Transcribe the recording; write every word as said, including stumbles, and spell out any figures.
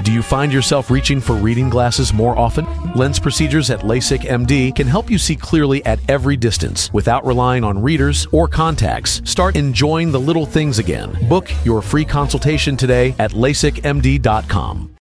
Do you find yourself reaching for reading glasses more often? Lens procedures at LASIK M D can help you see clearly at every distance without relying on readers or contacts. Start enjoying the little things again. Book your free consultation today at lasik m d dot com.